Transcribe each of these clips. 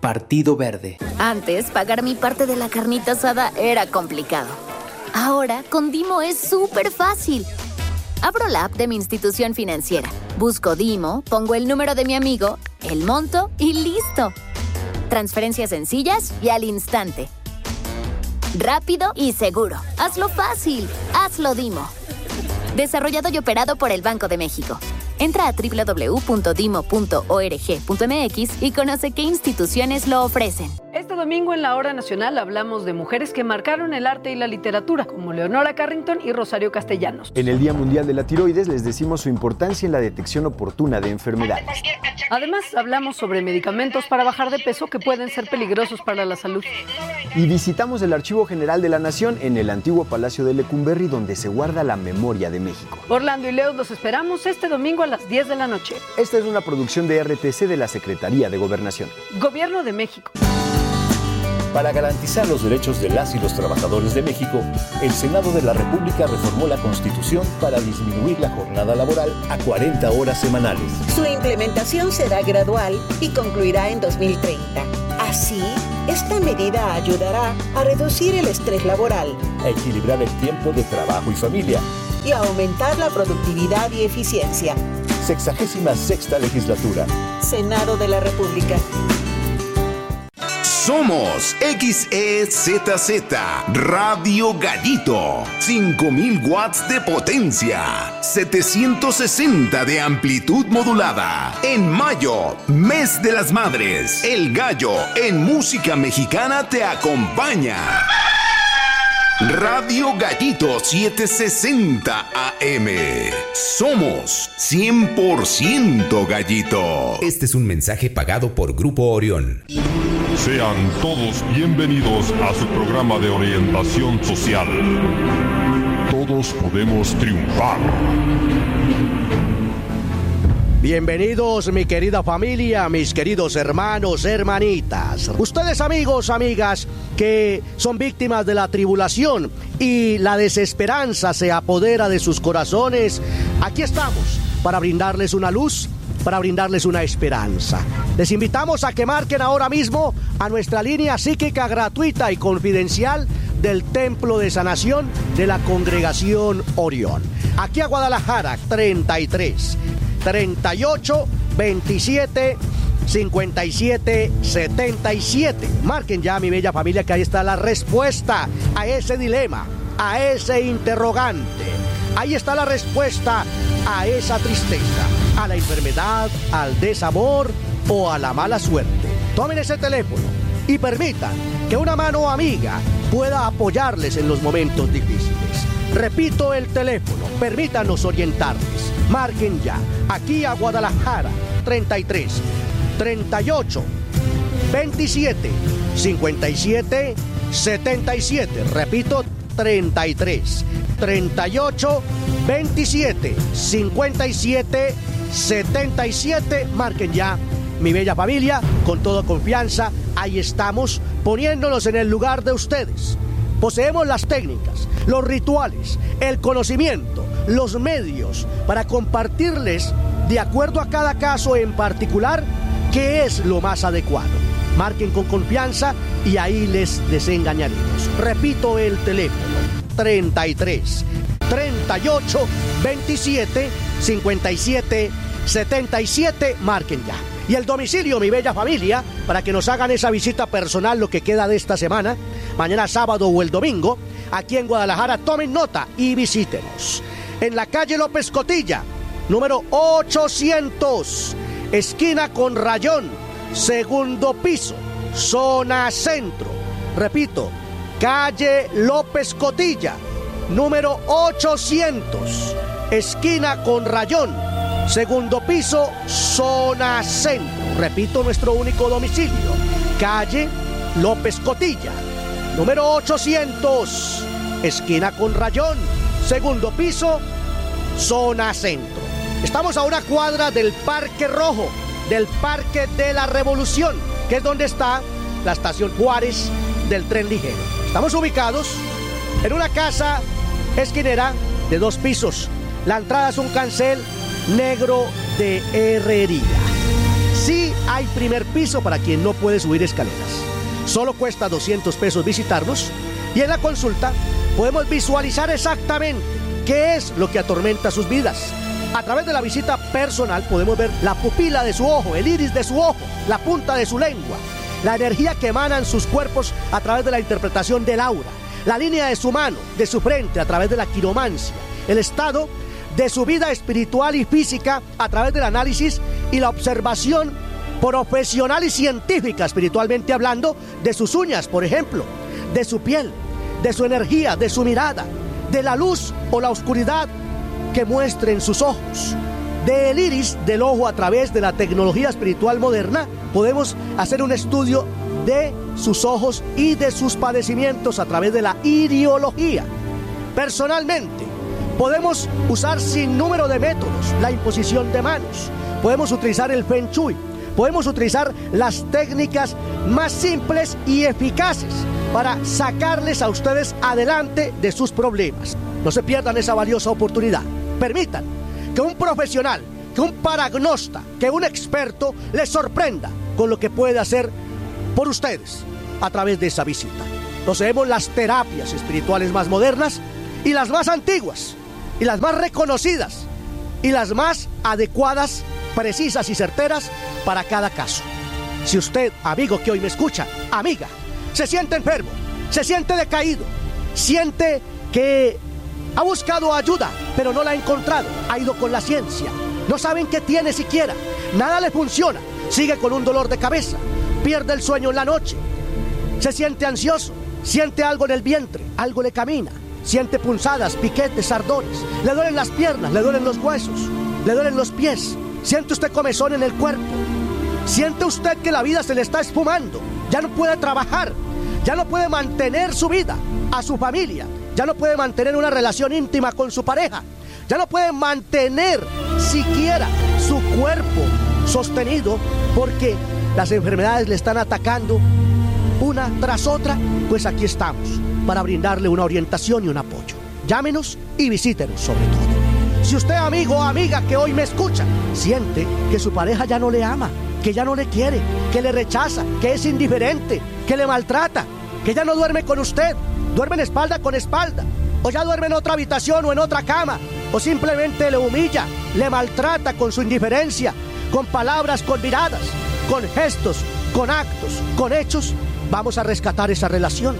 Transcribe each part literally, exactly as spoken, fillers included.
Partido Verde. Antes, pagar mi parte de la carnita asada era complicado. Ahora, con Dimo es súper fácil. Abro la app de mi institución financiera, busco Dimo, pongo el número de mi amigo, el monto y ¡listo! Transferencias sencillas y al instante. Rápido y seguro. Hazlo fácil. Hazlo Dimo. Desarrollado y operado por el Banco de México. Entra a doble u doble u doble u punto dimo punto org punto eme equis y conoce qué instituciones lo ofrecen. Este domingo en la Hora Nacional hablamos de mujeres que marcaron el arte y la literatura, como Leonora Carrington y Rosario Castellanos. En el Día Mundial de la Tiroides les decimos su importancia en la detección oportuna de enfermedades. Además, hablamos sobre medicamentos para bajar de peso que pueden ser peligrosos para la salud. Y visitamos el Archivo General de la Nación en el antiguo Palacio de Lecumberri, donde se guarda la memoria de México. Orlando y Leo los esperamos este domingo a las diez de la noche. Esta es una producción de R T C de la Secretaría de Gobernación. Gobierno de México. Para garantizar los derechos de las y los trabajadores de México, el Senado de la República reformó la Constitución para disminuir la jornada laboral a cuarenta horas semanales. Su implementación será gradual y concluirá en dos mil treinta. Así, esta medida ayudará a reducir el estrés laboral, a equilibrar el tiempo de trabajo y familia y a aumentar la productividad y eficiencia. Sexagésima sexta legislatura. Senado de la República. Somos X E Z Z, Radio Gallito, cinco mil watts de potencia, setecientos sesenta de amplitud modulada. En mayo, mes de las madres, el gallo en música mexicana te acompaña. Radio Gallito setecientos sesenta A M. Somos cien por ciento gallito. Este es un mensaje pagado por Grupo Orión. Sean todos bienvenidos a su programa de orientación social. Todos podemos triunfar. Bienvenidos, mi querida familia, mis queridos hermanos, hermanitas. Ustedes, amigos, amigas, que son víctimas de la tribulación y la desesperanza se apodera de sus corazones, aquí estamos para brindarles una luz, para brindarles una esperanza. Les invitamos a que marquen ahora mismo a nuestra línea psíquica gratuita y confidencial del Templo de Sanación de la Congregación Orión. Aquí a Guadalajara, treinta y tres, treinta y ocho, veintisiete, cincuenta y siete, setenta y siete. Marquen ya, mi bella familia, que ahí está la respuesta a ese dilema, a ese interrogante. Ahí está la respuesta a esa tristeza, a la enfermedad, al desamor o a la mala suerte. Tomen ese teléfono y permitan que una mano amiga pueda apoyarles en los momentos difíciles. Repito el teléfono, permítanos orientarles. Marquen ya, aquí a Guadalajara, treinta y tres, treinta y ocho, veintisiete, cincuenta y siete, setenta y siete. Repito, treinta y tres, treinta y ocho, veintisiete, cincuenta y siete, setenta y siete. Marquen ya, mi bella familia, con toda confianza. Ahí estamos, poniéndonos en el lugar de ustedes. Poseemos las técnicas, los rituales, el conocimiento, los medios para compartirles, de acuerdo a cada caso en particular, qué es lo más adecuado. Marquen con confianza y ahí les desengañaremos. Repito el teléfono, treinta y tres, treinta y ocho, veintisiete, cincuenta y siete, setenta y siete. Marquen ya. Y el domicilio, mi bella familia, para que nos hagan esa visita personal lo que queda de esta semana, mañana sábado o el domingo, aquí en Guadalajara. Tomen nota y visítenos. En la calle López Cotilla, número ochocientos, esquina con Rayón, segundo piso, zona centro. Repito, calle López Cotilla, número ochocientos, esquina con Rayón, segundo piso, zona centro. Repito, nuestro único domicilio, calle López Cotilla, número ochocientos, esquina con Rayón, segundo piso, zona centro. Estamos a una cuadra del Parque Rojo, del Parque de la Revolución, que es donde está la estación Juárez del tren ligero. Estamos ubicados en una casa esquinera de dos pisos. La entrada es un cancel negro de herrería. Sí hay primer piso para quien no puede subir escaleras. Solo cuesta doscientos pesos visitarnos y en la consulta podemos visualizar exactamente qué es lo que atormenta sus vidas. A través de la visita personal podemos ver la pupila de su ojo, el iris de su ojo, la punta de su lengua, la energía que emanan sus cuerpos a través de la interpretación del aura, la línea de su mano, de su frente a través de la quiromancia, el estado de su vida espiritual y física a través del análisis y la observación profesional y científica, espiritualmente hablando, de sus uñas, por ejemplo, de su piel, de su energía, de su mirada, de la luz o la oscuridad que muestren sus ojos. Del iris del ojo a través de la tecnología espiritual moderna podemos hacer un estudio de sus ojos y de sus padecimientos a través de la iriología. Personalmente podemos usar sin número de métodos, la imposición de manos, podemos utilizar el Feng Shui, podemos utilizar las técnicas más simples y eficaces para sacarles a ustedes adelante de sus problemas. No se pierdan esa valiosa oportunidad. Permitan que un profesional, que un paragnosta, que un experto les sorprenda con lo que puede hacer por ustedes a través de esa visita. Poseemos las terapias espirituales más modernas y las más antiguas y las más reconocidas y las más adecuadas, precisas y certeras para cada caso. Si usted, amigo que hoy me escucha, amiga, se siente enfermo, se siente decaído, siente que ha buscado ayuda, pero no la ha encontrado, ha ido con la ciencia, no saben qué tiene siquiera, nada le funciona, sigue con un dolor de cabeza, pierde el sueño en la noche, se siente ansioso, siente algo en el vientre, algo le camina, siente punzadas, piquetes, ardones, le duelen las piernas, le duelen los huesos, le duelen los pies, siente usted comezón en el cuerpo, siente usted que la vida se le está esfumando, ya no puede trabajar, ya no puede mantener su vida, a su familia, ya no puede mantener una relación íntima con su pareja, ya no puede mantener siquiera su cuerpo sostenido porque las enfermedades le están atacando una tras otra. Pues aquí estamos para brindarle una orientación y un apoyo. Llámenos y visítenos sobre todo. Si usted, amigo o amiga que hoy me escucha, siente que su pareja ya no le ama, que ya no le quiere, que le rechaza, que es indiferente, que le maltrata, que ya no duerme con usted, duerme en espalda con espalda, o ya duerme en otra habitación o en otra cama, o simplemente le humilla, le maltrata con su indiferencia, con palabras, con miradas, con gestos, con actos, con hechos, vamos a rescatar esa relación.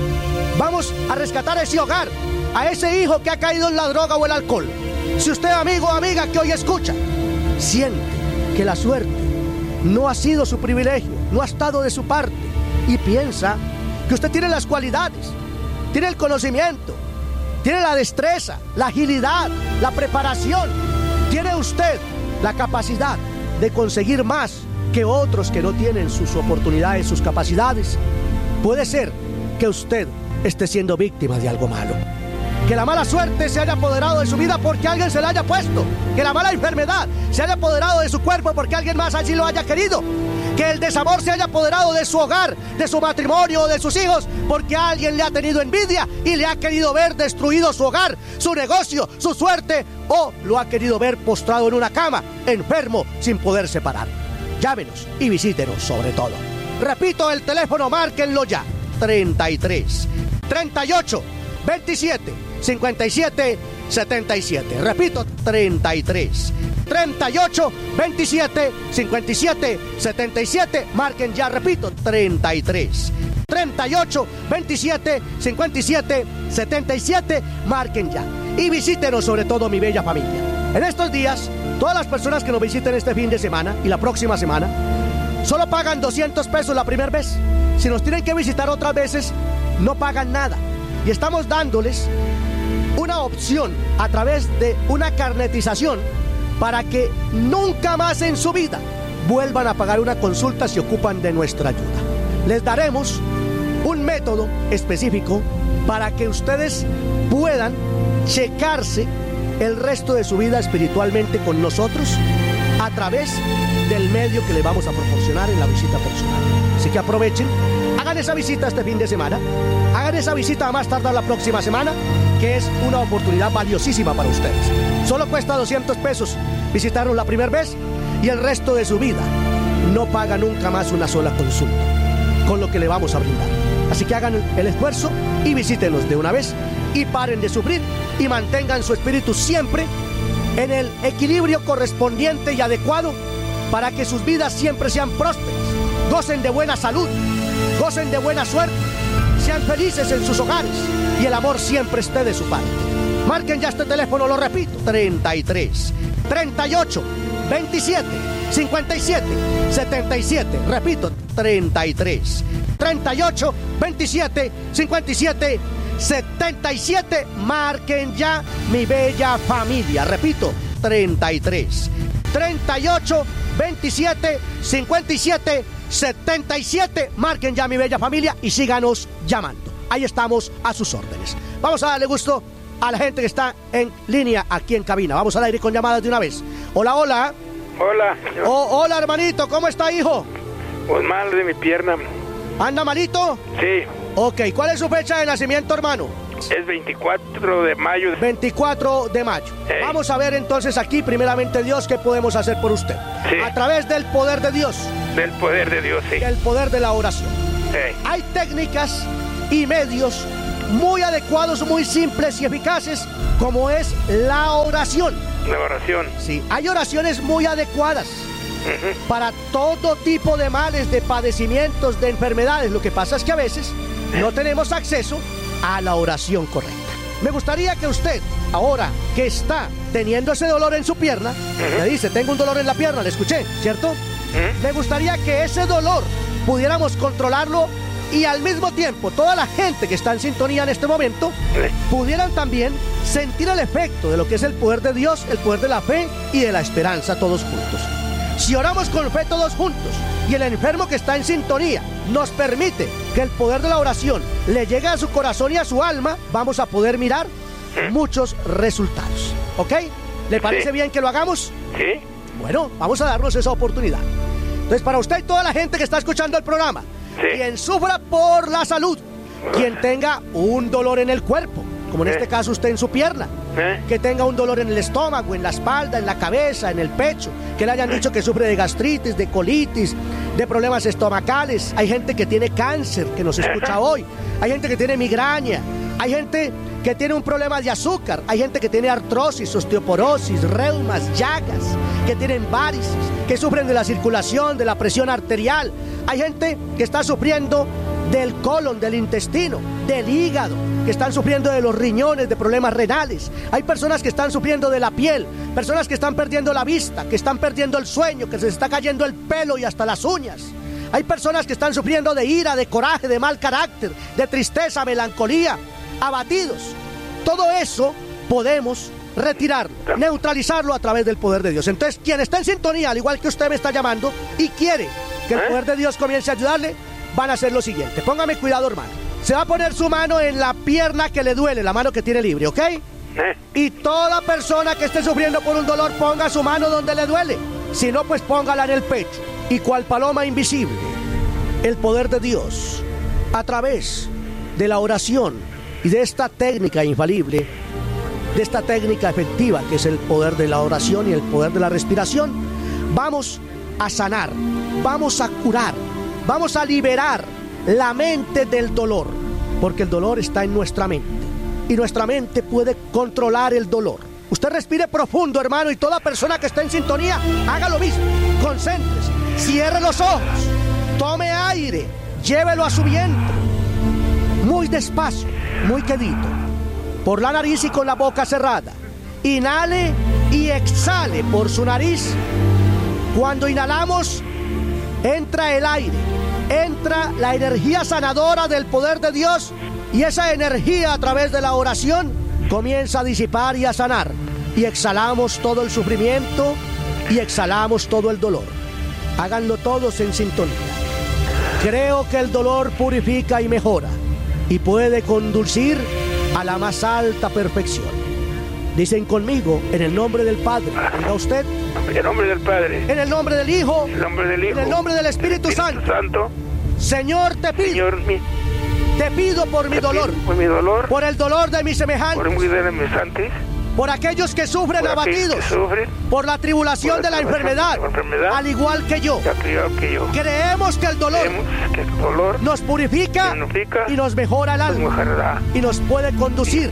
Vamos a rescatar ese hogar, a ese hijo que ha caído en la droga o el alcohol. Si usted, amigo o amiga que hoy escucha, siente que la suerte no ha sido su privilegio, no ha estado de su parte, y piensa que usted tiene las cualidades, tiene el conocimiento, tiene la destreza, la agilidad, la preparación, tiene usted la capacidad de conseguir más que otros que no tienen sus oportunidades, sus capacidades, puede ser que usted esté siendo víctima de algo malo. Que la mala suerte se haya apoderado de su vida porque alguien se la haya puesto. Que la mala enfermedad se haya apoderado de su cuerpo porque alguien más allí lo haya querido. Que el desamor se haya apoderado de su hogar, de su matrimonio o de sus hijos porque alguien le ha tenido envidia y le ha querido ver destruido su hogar, su negocio, su suerte, o lo ha querido ver postrado en una cama, enfermo, sin poderse parar. Llámenos y visítenos sobre todo. Repito el teléfono, márquenlo ya. treinta y tres, treinta y ocho, veintisiete, cincuenta y siete, setenta y siete. Repito, treinta y tres, treinta y ocho, veintisiete, cincuenta y siete, setenta y siete. Marquen ya, repito, treinta y tres, treinta y ocho, veintisiete, cincuenta y siete, setenta y siete. Marquen ya y visítenos sobre todo, mi bella familia. En estos días, todas las personas que nos visiten este fin de semana y la próxima semana solo pagan doscientos pesos la primera vez. Si nos tienen que visitar otras veces, no pagan nada. Y estamos dándoles una opción a través de una carnetización para que nunca más en su vida vuelvan a pagar una consulta si ocupan de nuestra ayuda. Les daremos un método específico para que ustedes puedan checarse el resto de su vida espiritualmente con nosotros a través del medio que les vamos a proporcionar en la visita personal. Así que aprovechen, hagan esa visita este fin de semana, hagan esa visita a más tardar la próxima semana, que es una oportunidad valiosísima para ustedes. Solo cuesta doscientos pesos visitarnos la primera vez y el resto de su vida no paga nunca más una sola consulta con lo que le vamos a brindar. Así que hagan el esfuerzo y visítenos de una vez y paren de sufrir y mantengan su espíritu siempre en el equilibrio correspondiente y adecuado para que sus vidas siempre sean prósperas, gocen de buena salud, gocen de buena suerte, sean felices en sus hogares y el amor siempre esté de su parte. Marquen ya este teléfono, lo repito, treinta y tres, treinta y ocho, veintisiete, cincuenta y siete, setenta y siete. Repito, treinta y tres, treinta y ocho, veintisiete, cincuenta y siete, setenta y siete. Marquen ya, mi bella familia. Repito, treinta y tres, treinta y ocho, veintisiete, cincuenta y siete, setenta y siete. Marquen ya, mi bella familia, y síganos llamando. Ahí estamos a sus órdenes. Vamos a darle gusto a la gente que está en línea aquí en cabina. Vamos al aire con llamadas de una vez. Hola, hola. Hola. Oh, hola, hermanito. ¿Cómo está, hijo? Pues mal de mi pierna. ¿Anda malito? Sí. Ok. ¿Cuál es su fecha de nacimiento, hermano? Es veinticuatro de mayo. veinticuatro de mayo. Hey. Vamos a ver entonces aquí, primeramente, Dios, qué podemos hacer por usted. Sí. A través del poder de Dios. Del poder de Dios, sí. Del poder de la oración. Hey. Hay técnicas y medios muy adecuados, muy simples y eficaces, como es la oración. La oración. Sí, hay oraciones muy adecuadas uh-huh. para todo tipo de males, de padecimientos, de enfermedades. Lo que pasa es que a veces no tenemos acceso a la oración correcta. Me gustaría que usted, ahora que está teniendo ese dolor en su pierna, uh-huh. le dice, tengo un dolor en la pierna, le escuché, ¿cierto? Uh-huh. Me gustaría que ese dolor pudiéramos controlarlo y al mismo tiempo toda la gente que está en sintonía en este momento pudieran también sentir el efecto de lo que es el poder de Dios, el poder de la fe y de la esperanza todos juntos. Si oramos con fe todos juntos y el enfermo que está en sintonía nos permite que el poder de la oración le llegue a su corazón y a su alma, vamos a poder mirar muchos resultados. ¿Ok? ¿Le parece sí. bien que lo hagamos? Sí. Bueno, vamos a darnos esa oportunidad. Entonces, para usted y toda la gente que está escuchando el programa, sí. quien sufra por la salud, quien tenga un dolor en el cuerpo, como en ¿Eh? este caso usted en su pierna, ¿Eh? que tenga un dolor en el estómago, en la espalda, en la cabeza, en el pecho, que le hayan dicho que sufre de gastritis, de colitis, de problemas estomacales. Hay gente que tiene cáncer, que nos escucha hoy. Hay gente que tiene migraña. Hay gente que tiene un problema de azúcar. Hay gente que tiene artrosis, osteoporosis, reumas, llagas, que tienen varices, que sufren de la circulación, de la presión arterial. Hay gente que está sufriendo del colon, del intestino, del hígado, que están sufriendo de los riñones, de problemas renales. Hay personas que están sufriendo de la piel, personas que están perdiendo la vista, que están perdiendo el sueño, que se les está cayendo el pelo y hasta las uñas. Hay personas que están sufriendo de ira, de coraje, de mal carácter, de tristeza, melancolía, abatidos. Todo eso podemos retirarlo, neutralizarlo a través del poder de Dios. Entonces, quien está en sintonía, al igual que usted me está llamando, y quiere que el poder de Dios comience a ayudarle, van a hacer lo siguiente. Póngame cuidado, hermano. Se va a poner su mano en la pierna que le duele, la mano que tiene libre, ¿ok? ¿Eh? Y toda persona que esté sufriendo por un dolor, ponga su mano donde le duele. Si no, pues póngala en el pecho. Y cual paloma invisible, el poder de Dios, a través de la oración y de esta técnica infalible, de esta técnica efectiva que es el poder de la oración y el poder de la respiración, vamos a sanar, vamos a curar, vamos a liberar la mente del dolor, porque el dolor está en nuestra mente y nuestra mente puede controlar el dolor. Usted respire profundo, hermano, y toda persona que esté en sintonía haga lo mismo. Concéntrese, cierre los ojos, tome aire, llévelo a su vientre, muy despacio, muy quedito, por la nariz y con la boca cerrada. Inhale y exhale por su nariz. Cuando inhalamos, entra el aire, entra la energía sanadora del poder de Dios, y esa energía a través de la oración comienza a disipar y a sanar. Y exhalamos todo el sufrimiento y exhalamos todo el dolor. Háganlo todos en sintonía. Creo que el dolor purifica y mejora y puede conducir a la más alta perfección. Dicen conmigo, en el nombre del Padre, diga usted. En el nombre del Padre. En el nombre del Hijo. En el nombre del Hijo. En el nombre del Espíritu, Espíritu Santo. Santo. Señor, te pido. Señor, mi, te pido por mi dolor. Por mi dolor. Por el dolor de mis semejantes. Por el dolor de mis semejantes. por aquellos que sufren por abatidos, que sufren, por la tribulación por la de la enfermedad, la enfermedad, al igual que yo. igual que yo. Creemos que el dolor, que el dolor nos purifica, purifica y nos mejora el alma, nos mejorará, y nos puede conducir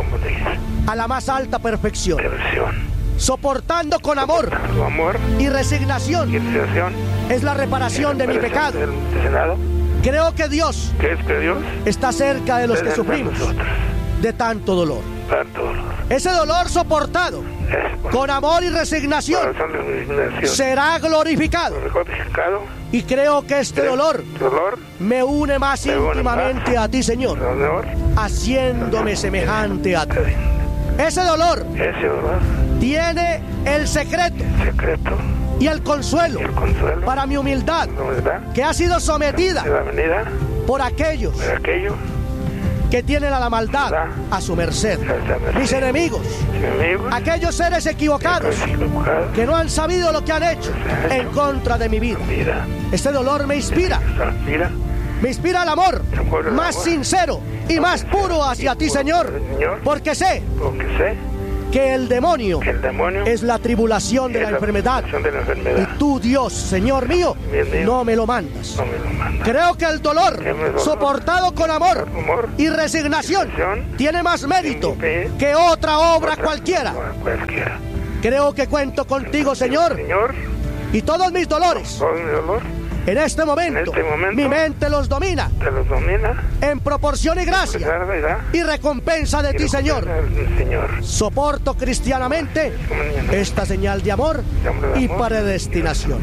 y a la más alta perfección. perfección. Soportando con amor, Soportando amor y resignación, y resignación es la reparación de mi pecado. del Senado. Creo que Dios ¿Crees que Dios está cerca de los que está cerca de sufrimos nosotros? de tanto dolor. Tanto dolor. Ese dolor soportado Es por con amor y resignación razón de mi resignación. será glorificado. Glorificado. Y creo que este dolor Dolor. me une más Me une íntimamente más. a ti, Señor, Dolor. haciéndome semejante a ti. Ese dolor Ese dolor. tiene el secreto Secreto. y el consuelo Y el consuelo. para mi humildad, La verdad. que ha sido sometida De la venida. por aquellos De aquello. que tienen a la maldad a su merced. Mis enemigos, Enemigos. aquellos seres equivocados Equivocados. que no han sabido lo que han hecho en contra de mi vida. Vida. Este dolor me inspira, Mira. me inspira el amor amor, el más amor. sincero y más puro hacia ti, Señor, Señor. porque sé Porque sé que el demonio que el demonio es la tribulación de es la enfermedad, tribulación de la enfermedad. y tú, Dios, Señor mío, Dios mío, no me lo mandas. No me lo manda. Creo que el dolor, Que el dolor, soportado con amor amor y resignación, resignación, tiene más mérito fe, que otra obra otra- cualquiera. Cualquiera. Creo que cuento contigo, Señor, Señor, y todos mis dolores, todo mi dolor en este momento, En este momento, mi mente los domina te los domina. en proporción y gracia La verdad. y recompensa de Y ti, Señor. Señor. Soporto cristianamente esta señal de amor y predestinación.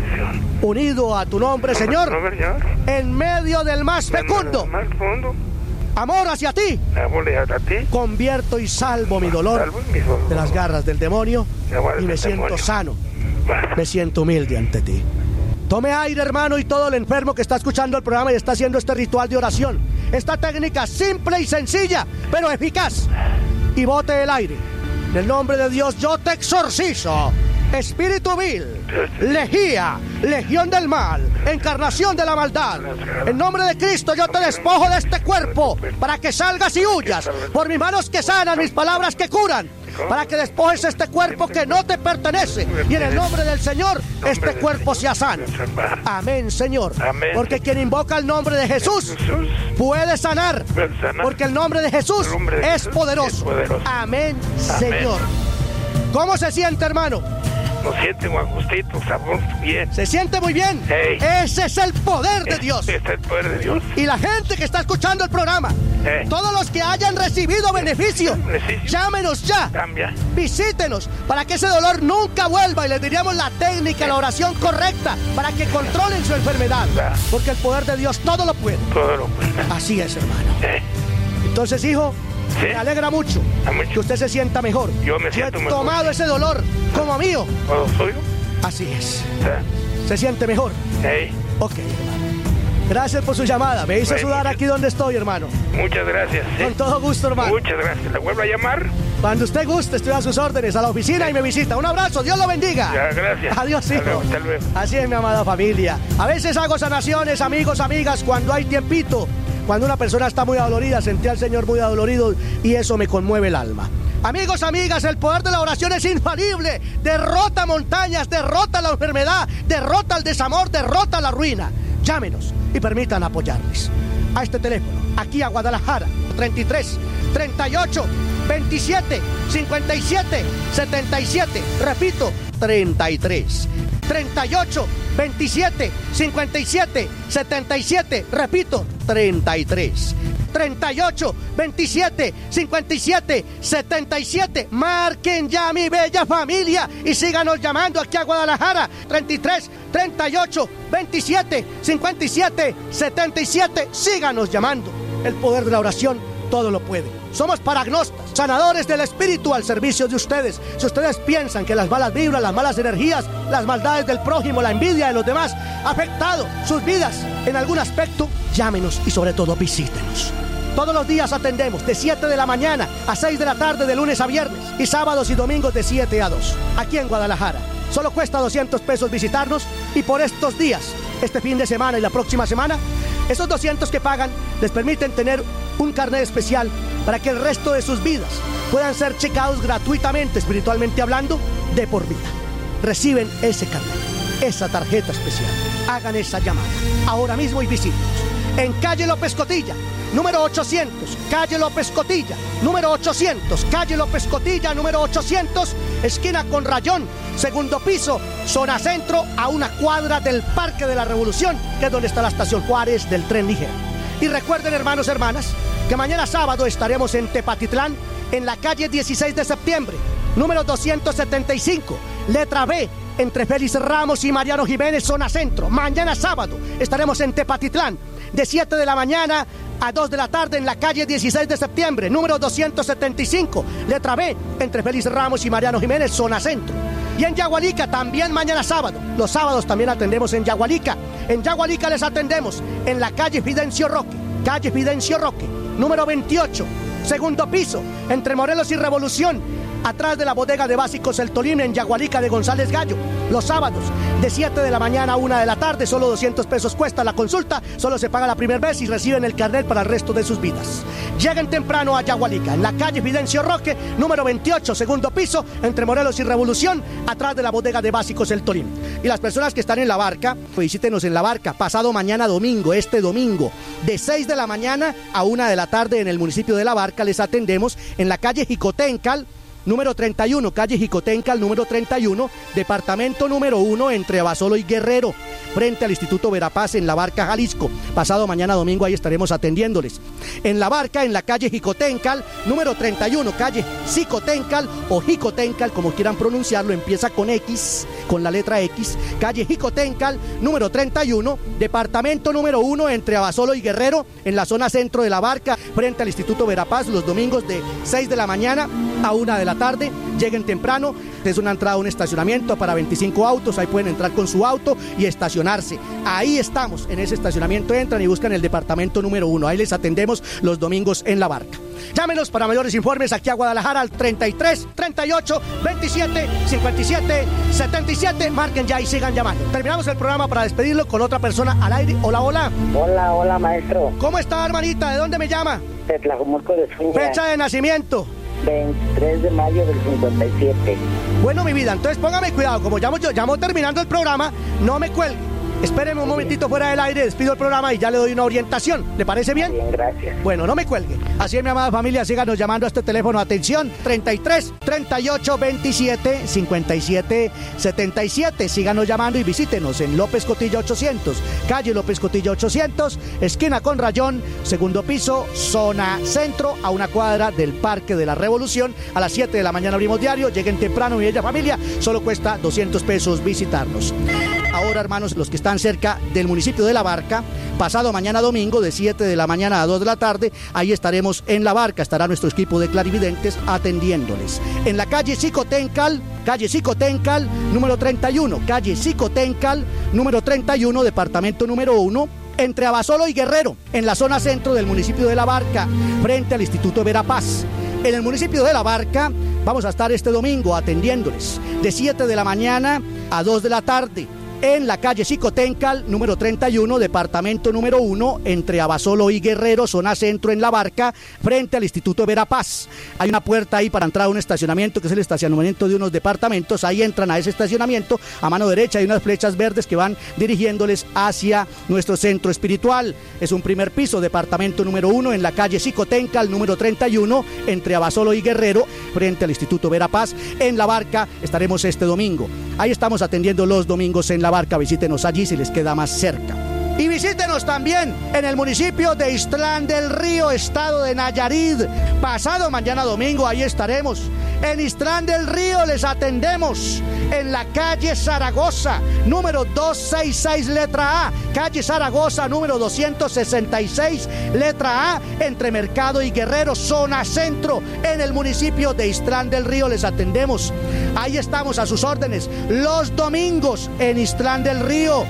Unido a tu nombre, Señor, Señor. en medio del más fecundo Más profundo. amor hacia ti, Amor a ti. convierto y salvo mi dolor Salvo mi dolor. de las garras del demonio Garras y me del siento demonio. sano, me siento humilde ante ti. Tome aire, hermano, y todo el enfermo que está escuchando el programa y está haciendo este ritual de oración. Esta técnica simple y sencilla, pero eficaz. Y bote el aire. En el nombre de Dios, yo te exorcizo. Espíritu vil, lejía, legión del mal, encarnación de la maldad. En nombre de Cristo yo te despojo de este cuerpo para que salgas y huyas. Por mis manos que sanan, mis palabras que curan, para que despojes este cuerpo que no te pertenece. Y en el nombre del Señor, este cuerpo sea sano. Amén, Señor. Amén. Porque quien invoca el nombre de Jesús Jesús puede sanar. puede sanar. Porque el nombre de Jesús El nombre de es Jesús poderoso. es poderoso. Amén, Señor. ¿Cómo se siente, hermano? Lo siente un gustito, sabor bien. ¿Se siente muy bien? Hey. Ese es el poder de Dios. Este es el poder de Dios. Y la gente que está escuchando el programa, Hey. todos los que hayan recibido beneficio, Beneficio. llámenos ya. Cambia. Visítenos para que ese dolor nunca vuelva y les diríamos la técnica, la oración correcta para que controlen su enfermedad. Porque el poder de Dios todo lo puede. Todo lo puede. Así es, hermano. Eh. Entonces, hijo, Sí. me alegra mucho A mucho. que usted se sienta mejor. Yo me he siento mejor. tomado ese dolor como mío. ¿Todo suyo? Así es. Eh. ¿Se siente mejor? Hey. Ok, hermano. Gracias por su llamada. Me hizo Bueno, sudar muchas- aquí donde estoy, hermano. Muchas gracias. ¿sí? Con todo gusto, hermano. Muchas gracias. ¿Le vuelvo a llamar? Cuando usted guste, estoy a sus órdenes, a la oficina y me visita. Un abrazo, Dios lo bendiga. Ya, gracias. Adiós, Hasta hijo. luego, hasta luego. Así es, mi amada familia. A veces hago sanaciones, amigos, amigas, cuando hay tiempito. Cuando una persona está muy adolorida, sentí al Señor muy adolorido y eso me conmueve el alma. Amigos, amigas, el poder de la oración es infalible. Derrota montañas, derrota la enfermedad, derrota el desamor, derrota la ruina. Llámenos y permitan apoyarles. A este teléfono, aquí a Guadalajara, treinta y tres, treinta y ocho, veintisiete, cincuenta y siete, setenta y siete. Repito, treinta y tres, treinta y ocho, veintisiete, cincuenta y siete, setenta y siete. Repito, treinta y tres, treinta y ocho, veintisiete, cincuenta y siete, setenta y siete. Marquen ya, mi bella familia, y síganos llamando aquí a Guadalajara. treinta y tres, treinta y ocho, veintisiete, cincuenta y siete, setenta y siete. Síganos llamando. El poder de la oración todo lo puede. Somos paragnostas, sanadores del espíritu al servicio de ustedes. Si ustedes piensan que las malas vibras, las malas energías, las maldades del prójimo, la envidia de los demás ha afectado sus vidas en algún aspecto, llámenos y sobre todo visítenos. Todos los días atendemos de siete de la mañana a seis de la tarde de lunes a viernes y sábados y domingos de siete a dos, aquí en Guadalajara. Solo cuesta doscientos pesos visitarnos y por estos días, este fin de semana y la próxima semana, esos doscientos que pagan les permiten tener un carnet especial para que el resto de sus vidas puedan ser checados gratuitamente, espiritualmente hablando, de por vida. Reciben ese carnet, esa tarjeta especial. Hagan esa llamada ahora mismo y visítenos en calle López Cotilla, número ochocientos, calle López Cotilla, número ochocientos, calle López Cotilla, número ochocientos, esquina con Rayón, segundo piso, zona centro, a una cuadra del Parque de la Revolución, que es donde está la estación Juárez del tren ligero. Y recuerden, hermanos, hermanas, que mañana sábado estaremos en Tepatitlán, en la calle dieciséis de septiembre, número doscientos setenta y cinco, letra B, entre Félix Ramos y Mariano Jiménez, zona centro. Mañana sábado estaremos en Tepatitlán, de siete de la mañana a dos de la tarde, en la calle dieciséis de septiembre, número doscientos setenta y cinco, letra B, entre Félix Ramos y Mariano Jiménez, zona centro. Y en Yagualica también mañana sábado. Los sábados también atendemos en Yagualica. En Yagualica les atendemos en la calle Fidencio Roque, calle Fidencio Roque, número veintiocho, segundo piso, entre Morelos y Revolución, atrás de la bodega de básicos El Tolín, en Yagualica de González Gallo. Los sábados, de siete de la mañana a una de la tarde, solo doscientos pesos cuesta la consulta, solo se paga la primera vez y reciben el carnet para el resto de sus vidas. Lleguen temprano a Yagualica, en la calle Fidencio Roque, número veintiocho, segundo piso, entre Morelos y Revolución, atrás de la bodega de básicos El Tolín. Y las personas que están en La Barca, visítenos en La Barca, pasado mañana domingo, este domingo, de seis de la mañana a una de la tarde, en el municipio de La Barca. Les atendemos en la calle Jicotencal, número treinta y uno, calle Jicotencal, número treinta y uno, departamento número uno, entre Abasolo y Guerrero, frente al Instituto Verapaz, en La Barca, Jalisco. Pasado mañana domingo ahí estaremos atendiéndoles. En La Barca, en la calle Jicotencal, número treinta y uno, calle Jicotencal o Jicotencal, como quieran pronunciarlo, empieza con X, con la letra X, calle Jicotencal, número treinta y uno, departamento número uno, entre Abasolo y Guerrero, en la zona centro de La Barca, frente al Instituto Verapaz, los domingos de seis de la mañana a una de la tarde. Lleguen temprano, es una entrada a un estacionamiento para veinticinco autos, ahí pueden entrar con su auto y estacionarse. Ahí estamos, en ese estacionamiento entran y buscan el departamento número uno, ahí les atendemos los domingos en La Barca. Llámenos para mayores informes aquí a Guadalajara al treinta y tres, treinta y ocho, veintisiete, cincuenta y siete, setenta y siete, marquen ya y sigan llamando. Terminamos el programa para despedirlo con otra persona al aire. Hola, hola. Hola, hola, maestro. ¿Cómo está, hermanita? ¿De dónde me llama? De Tlajomulco de Zúñiga. Fecha de nacimiento. veintitrés de mayo del cincuenta y siete. Bueno, mi vida, entonces póngame cuidado, como llamo yo, llamo terminando el programa, no me cuelgue. Espéreme un momentito fuera del aire, despido el programa y ya le doy una orientación. ¿Le parece bien? Bien, gracias. Bueno, no me cuelgue. Así es, mi amada familia, síganos llamando a este teléfono. Atención, treinta y tres, treinta y ocho, veintisiete, cincuenta y siete, setenta y siete. Síganos llamando y visítenos en López Cotilla ochocientos, calle López Cotilla ochocientos, esquina con Rayón, segundo piso, zona centro, a una cuadra del Parque de la Revolución. A las siete de la mañana abrimos diario. Lleguen temprano, mi bella familia. Solo cuesta doscientos pesos visitarnos. Ahora, hermanos, los que están cerca del municipio de La Barca, pasado mañana domingo, de siete de la mañana a dos de la tarde, ahí estaremos en La Barca. Estará nuestro equipo de clarividentes atendiéndoles. En la calle Xicotencal, calle Xicotencal, número treinta y uno, calle Xicotencal, número treinta y uno, departamento número uno, entre Abasolo y Guerrero, en la zona centro del municipio de La Barca, frente al Instituto Verapaz. En el municipio de La Barca vamos a estar este domingo atendiéndoles de siete de la mañana a dos de la tarde. En la calle Xicotencal, número treinta y uno, departamento número uno, entre Abasolo y Guerrero, zona centro en La Barca, frente al Instituto Verapaz. Hay una puerta ahí para entrar a un estacionamiento, que es el estacionamiento de unos departamentos. Ahí entran a ese estacionamiento. A mano derecha hay unas flechas verdes que van dirigiéndoles hacia nuestro centro espiritual. Es un primer piso, departamento número uno, en la calle Xicotencal, número treinta y uno, entre Abasolo y Guerrero, frente al Instituto Verapaz. En La Barca estaremos este domingo. Ahí estamos atendiendo los domingos en La Barca. Visítenos allí si les queda más cerca. Y visítenos también en el municipio de Ixtlán del Río, estado de Nayarit. Pasado mañana domingo ahí estaremos. En Ixtlán del Río les atendemos en la calle Zaragoza, número doscientos sesenta y seis, letra A. Calle Zaragoza, número doscientos sesenta y seis, letra A, entre Mercado y Guerrero, zona centro. En el municipio de Ixtlán del Río les atendemos. Ahí estamos a sus órdenes los domingos en Ixtlán del Río.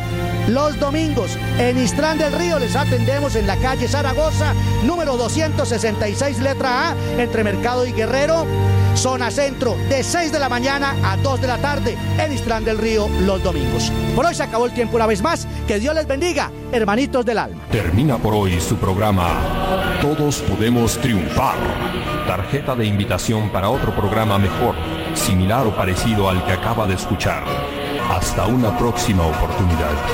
los domingos. En Istrán del Río les atendemos en la calle Zaragoza, número doscientos sesenta y seis, letra A, entre Mercado y Guerrero, zona centro, de seis de la mañana a dos de la tarde, en Istrán del Río los domingos. Por hoy se acabó el tiempo una vez más. Que Dios les bendiga, hermanitos del alma. Termina por hoy su programa Todos Podemos Triunfar. Tarjeta de invitación para otro programa mejor, similar o parecido al que acaba de escuchar. Hasta una próxima oportunidad.